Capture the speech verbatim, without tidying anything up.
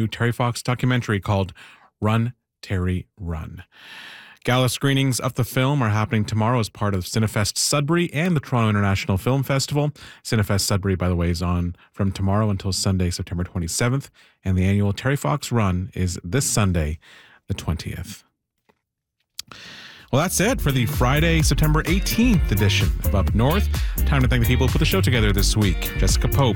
new Terry Fox documentary called Run, Terry, Run. Gala screenings of the film are happening tomorrow as part of Cinefest Sudbury and the Toronto International Film Festival. Cinefest Sudbury, by the way, is on from tomorrow until Sunday, September twenty-seventh, and the annual Terry Fox Run is this Sunday, the twentieth. Well, that's it for the Friday, September eighteenth edition of Up North. Time to thank the people who put the show together this week. Jessica Pope,